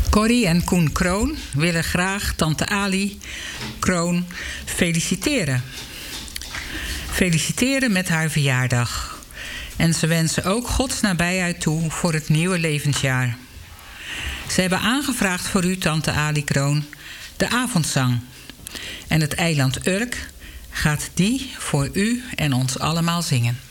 Corrie en Koen Kroon willen graag tante Ali Kroon feliciteren. Feliciteren met haar verjaardag. En ze wensen ook Gods nabijheid toe voor het nieuwe levensjaar. Ze hebben aangevraagd voor u, tante Ali Kroon, de avondzang. En het eiland Urk gaat die voor u en ons allemaal zingen.